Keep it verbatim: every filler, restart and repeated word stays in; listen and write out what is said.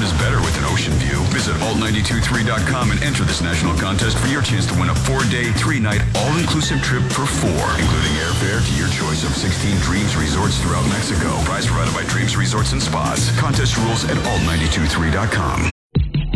is better with an ocean view. Visit alt nine two three dot com and enter this national contest for your chance to win a four-day, three-night, all-inclusive trip for four, including airfare to your choice of sixteen Dreams resorts throughout Mexico. Prize provided by Dreams Resorts and Spas. Contest rules at alt nine two three dot com.